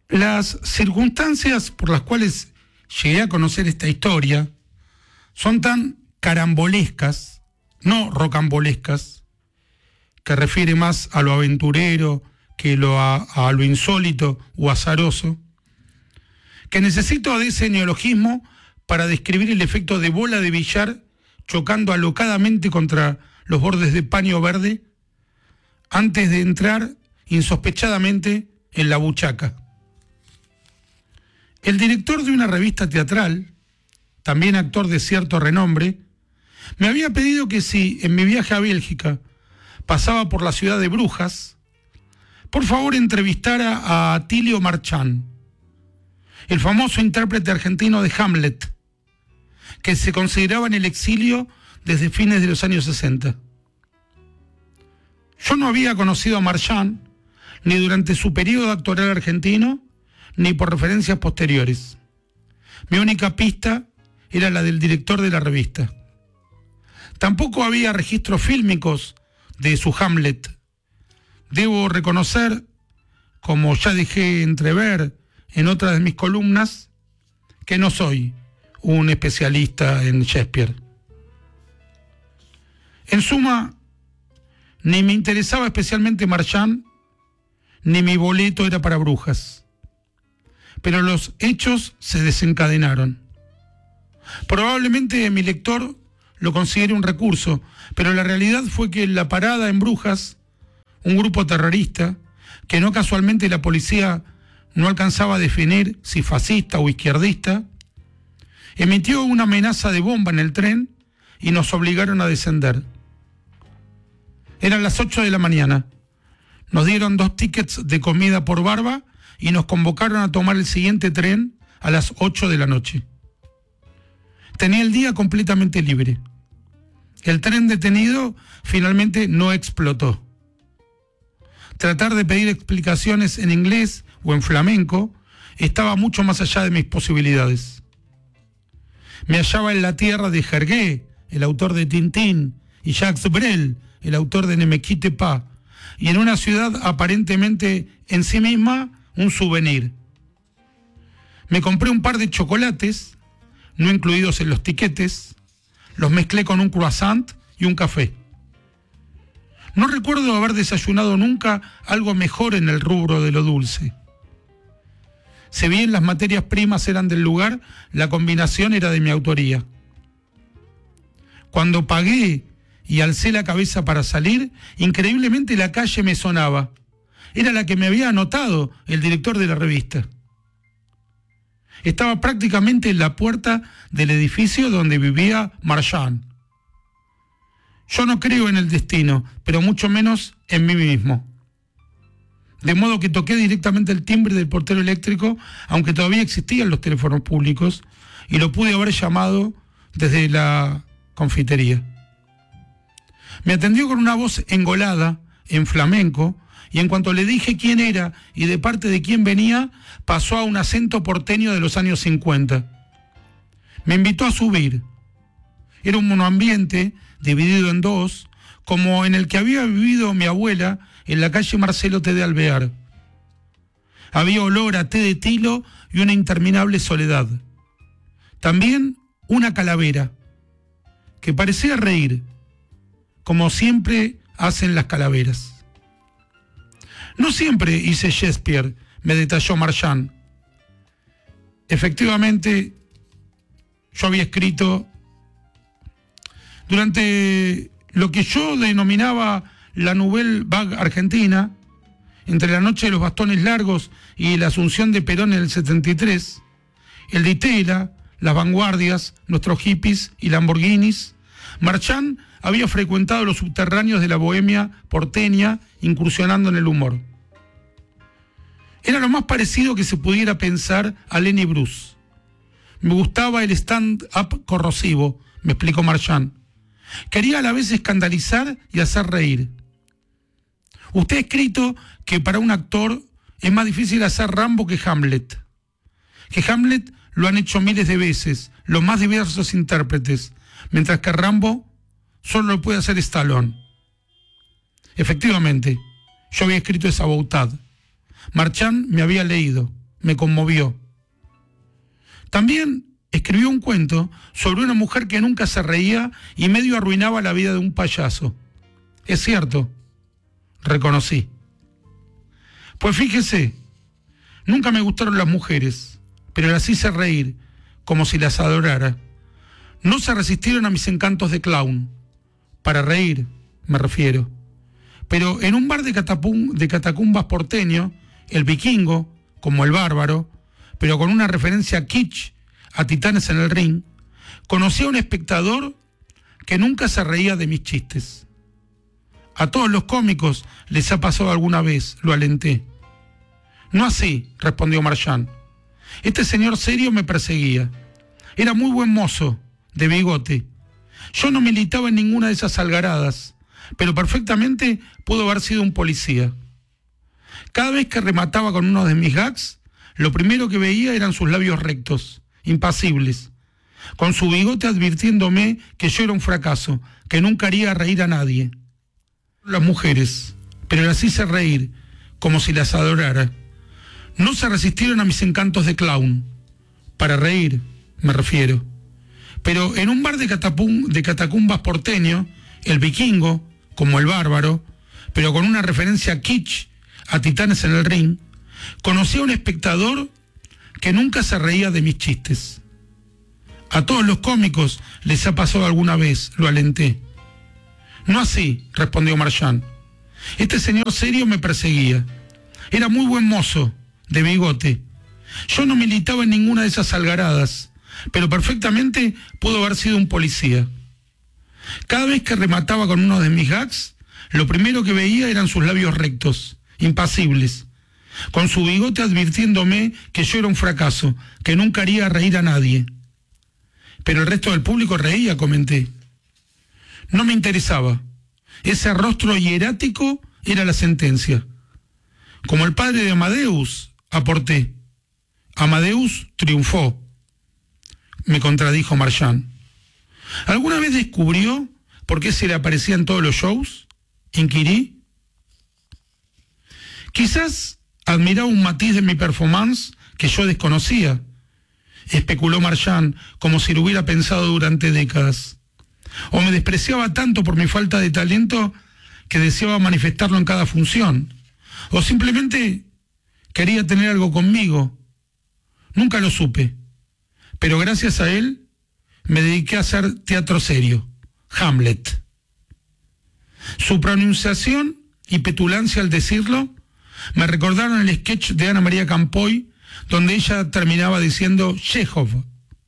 Las circunstancias por las cuales llegué a conocer esta historia son tan carambolescas, no rocambolescas, que refiere más a lo aventurero que a lo insólito o azaroso, que necesito de ese neologismo para describir el efecto de bola de billar chocando alocadamente contra los bordes de paño verde antes de entrar insospechadamente en la buchaca. El director de una revista teatral, también actor de cierto renombre, me había pedido que si en mi viaje a Bélgica pasaba por la ciudad de Brujas, por favor entrevistara a Atilio Marchán, el famoso intérprete argentino de Hamlet, que se consideraba en el exilio desde fines de los años 60. Yo no había conocido a Marchán ni durante su periodo actoral argentino, ni por referencias posteriores. Mi única pista era la del director de la revista. Tampoco había registros fílmicos de su Hamlet. Debo reconocer, como ya dejé entrever en otras de mis columnas, que no soy un especialista en Shakespeare. En suma, ni me interesaba especialmente Marchán, ni mi boleto era para Brujas. Pero los hechos se desencadenaron. Probablemente mi lector lo considere un recurso, pero la realidad fue que la parada en Brujas, un grupo terrorista, que no casualmente la policía no alcanzaba a definir si fascista o izquierdista, emitió una amenaza de bomba en el tren y nos obligaron a descender. Eran las 8 de la mañana. Nos dieron 2 tickets de comida por barba y nos convocaron a tomar el siguiente tren a las 8 de la noche. Tenía el día completamente libre. El tren detenido finalmente no explotó. Tratar de pedir explicaciones en inglés o en flamenco estaba mucho más allá de mis posibilidades. Me hallaba en la tierra de Hergé, el autor de Tintín, y Jacques Brel, el autor de Ne me quitte pas, y en una ciudad aparentemente en sí misma un souvenir. Me compré un par de chocolates, no incluidos en los tiquetes, los mezclé con un croissant y un café. No recuerdo haber desayunado nunca algo mejor en el rubro de lo dulce. Si bien las materias primas eran del lugar, la combinación era de mi autoría. Cuando pagué y alcé la cabeza para salir, increíblemente la calle me sonaba. Era la que me había anotado el director de la revista. Estaba prácticamente en la puerta del edificio donde vivía Marchán. Yo no creo en el destino, pero mucho menos en mí mismo. De modo que toqué directamente el timbre del portero eléctrico, aunque todavía existían los teléfonos públicos, y lo pude haber llamado desde la confitería. Me atendió con una voz engolada, en flamenco, y en cuanto le dije quién era y de parte de quién venía, pasó a un acento porteño de los años 50. Me invitó a subir. Era un monoambiente dividido en 2, como en el que había vivido mi abuela en la calle Marcelo T. de Alvear. Había olor a té de tilo y una interminable soledad. También una calavera, que parecía reír, como siempre hacen las calaveras. No siempre hice Shakespeare, me detalló Marchán. Efectivamente, yo había escrito durante lo que yo denominaba la Nouvelle Vague argentina, entre la noche de los bastones largos y la asunción de Perón en el 73, el Di Tella, las vanguardias, nuestros hippies y Lamborghinis, Marchán había frecuentado los subterráneos de la bohemia porteña, incursionando en el humor. Era lo más parecido que se pudiera pensar a Lenny Bruce. Me gustaba el stand-up corrosivo, me explicó Marchán. Quería a la vez escandalizar y hacer reír. Usted ha escrito que para un actor es más difícil hacer Rambo que Hamlet. Que Hamlet lo han hecho miles de veces, los más diversos intérpretes, mientras que Rambo solo lo puede hacer Stallone. Efectivamente, yo había escrito esa boutade. Marchán me había leído. me conmovió. También escribió un cuento sobre una mujer que nunca se reía y medio arruinaba la vida de un payaso. Es cierto, reconocí. Pues fíjese, nunca me gustaron las mujeres, pero las hice reír como si las adorara. No se resistieron a mis encantos de clown. Para reír, me refiero. Pero en un bar de catacumbas porteño, el Vikingo, como el Bárbaro, pero con una referencia kitsch a Titanes en el Ring, conocí a un espectador que nunca se reía de mis chistes. A todos los cómicos les ha pasado alguna vez, lo alenté. No así, respondió Marchand. Este señor serio me perseguía. Era muy buen mozo, de bigote. Yo no militaba en ninguna de esas algaradas, pero perfectamente pudo haber sido un policía. Cada vez que remataba con uno de mis gags, lo primero que veía eran sus labios rectos, impasibles, con su bigote advirtiéndome que yo era un fracaso, que nunca haría reír a nadie. Las mujeres, pero las hice reír, como si las adorara. No se resistieron a mis encantos de clown. Para reír, me refiero. Pero en un bar de catacumbas porteño, el Vikingo, como el Bárbaro, pero con una referencia kitsch a Titanes en el Ring, conocí a un espectador que nunca se reía de mis chistes. A todos los cómicos les ha pasado alguna vez, lo alenté. No así, respondió Marchand. Este señor serio me perseguía. Era muy buen mozo, de bigote. Yo no militaba en ninguna de esas algaradas, pero perfectamente pudo haber sido un policía. Cada vez que remataba con uno de mis gags, lo primero que veía eran sus labios rectos, impasibles, con su bigote advirtiéndome que yo era un fracaso, que nunca haría reír a nadie. Pero el resto del público reía, comenté. No me interesaba. Ese rostro hierático era la sentencia. Como el padre de Amadeus, aporté. Amadeus triunfó, me contradijo Marchand. ¿Alguna vez descubrió por qué se le aparecía en todos los shows? Inquirí. Quizás admiraba un matiz de mi performance que yo desconocía, especuló Marchand como si lo hubiera pensado durante décadas. O me despreciaba tanto por mi falta de talento que deseaba manifestarlo en cada función. O simplemente quería tener algo conmigo. Nunca lo supe. Pero gracias a él me dediqué a hacer teatro serio. Hamlet. Su pronunciación y petulancia al decirlo me recordaron el sketch de Ana María Campoy, donde ella terminaba diciendo Chekhov.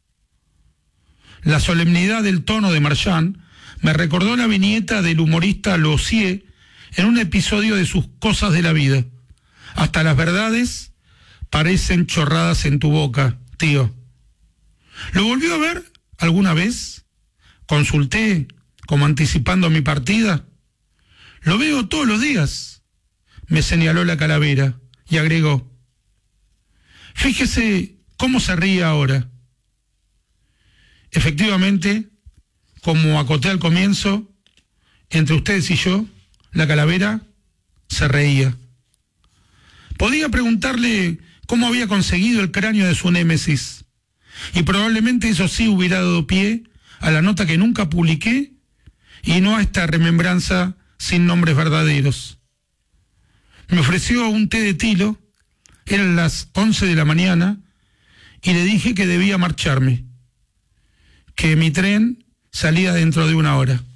La solemnidad del tono de Marchand me recordó la viñeta del humorista Lossier en un episodio de sus Cosas de la vida. Hasta las verdades parecen chorradas en tu boca, tío. ¿Lo volvió a ver alguna vez? Consulté, como anticipando mi partida. Lo veo todos los días, me señaló la calavera y agregó. Fíjese cómo se ríe ahora. Efectivamente, como acoté al comienzo, entre ustedes y yo, la calavera se reía. Podía preguntarle cómo había conseguido el cráneo de su némesis, y probablemente eso sí hubiera dado pie a la nota que nunca publiqué y no a esta remembranza sin nombres verdaderos. Me ofreció un té de tilo, eran las 11 de la mañana, y le dije que debía marcharme, que mi tren salía dentro de 1 hora.